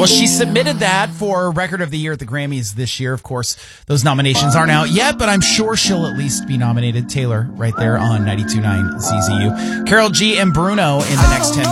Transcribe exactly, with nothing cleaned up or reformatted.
Well, she submitted that for Record of the Year at the Grammys this year. Of course, those nominations aren't out yet, but I'm sure she'll at least be nominated. Taylor, right there on ninety-two point nine Z Z U. Carol G and Bruno in the next ten minutes.